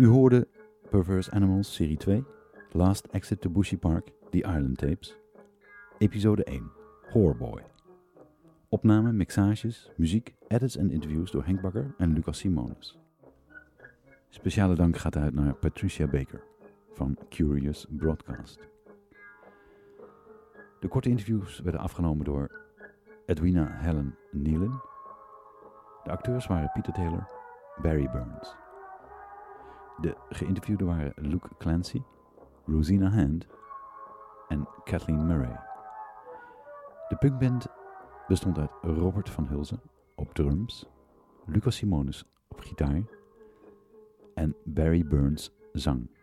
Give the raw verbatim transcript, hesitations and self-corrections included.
U hoorde Perverse Animals serie twee, Last Exit to Bushy Park, The Island Tapes, episode één, Horrorboy. Opname, mixages, muziek, edits en interviews door Henk Bakker en Lucas Simonis. Speciale dank gaat uit naar Patricia Baker van Curious Broadcast. De korte interviews werden afgenomen door Edwina Helen Nealon. De acteurs waren Peter Taylor, Barry Burns. De geïnterviewden waren Luke Clancy, Rosina Hand en Kathleen Murray. De punkband bestond uit Robert van Hulzen op drums, Lucas Simonis op gitaar en Barry Burns zang.